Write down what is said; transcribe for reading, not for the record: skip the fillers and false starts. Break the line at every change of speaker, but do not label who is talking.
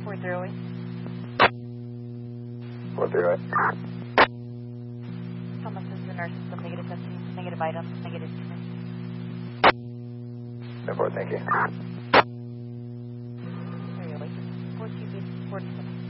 408.
408.
Someone says the nurse system, negative testing, negative items, negative treatment.
No, thank you.
428. 428. 47.